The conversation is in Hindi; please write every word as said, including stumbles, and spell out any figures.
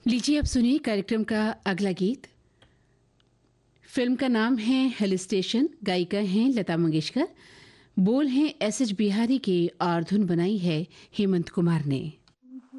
लीजिए अब सुनिए कार्यक्रम का अगला गीत। फिल्म का नाम है हिल स्टेशन, गायिका हैं लता मंगेशकर, बोल हैं एस एच बिहारी के और धुन बनाई है हेमंत कुमार ने।